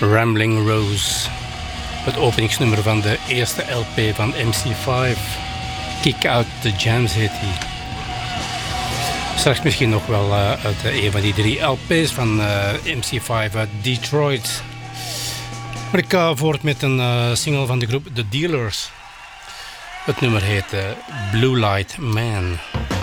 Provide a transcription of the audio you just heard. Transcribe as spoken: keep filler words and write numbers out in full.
Rambling Rose. Het openingsnummer van de eerste L P van M C vijf. Kick Out the Jams heet die. Straks misschien nog wel uh, uit uh, een van die drie L P's van uh, M C vijf uit Detroit. Maar ik ga voort met een uh, single van de groep The Dealers. Het nummer heet uh, Blue Light Man.